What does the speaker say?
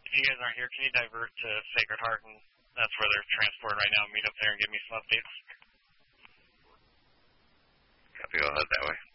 if you guys aren't here, can you divert to Sacred Heart, and that's where they're transported right now. Meet up there and give me some updates. Copy, I'll head that way.